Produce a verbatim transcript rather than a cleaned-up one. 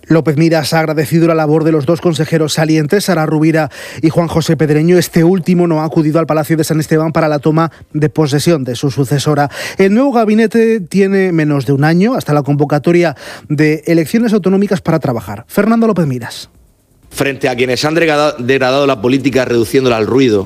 López Miras ha agradecido la labor de los dos consejeros salientes, Sara Rubira y Juan José Pedreño. Este último no ha acudido al Palacio de San Esteban para la toma de posesión de su sucesora. El nuevo gabinete tiene menos de un año hasta la convocatoria de elecciones autonómicas para trabajar. Fernando López Miras. Frente a quienes han degradado la política reduciéndola al ruido,